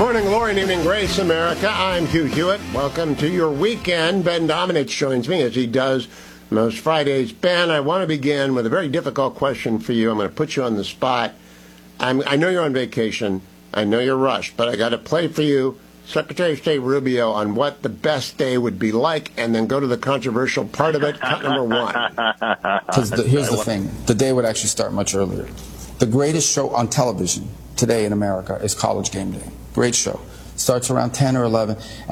Morning glory and evening grace, America. I'm Hugh Hewitt. Welcome to your weekend. Ben Domenech joins me as he does most Fridays. Ben, I want to begin with a very difficult question for you. I'm going to put you on the spot. I know you're on vacation. I know you're rushed, but I got to play for you Secretary of State Rubio on what the best day would be like, and then go to the controversial part of it, cut number one. Here's the thing. The day would actually start much earlier. The greatest show on television today in America is College Game Day. Great show. Starts around 10 or 11.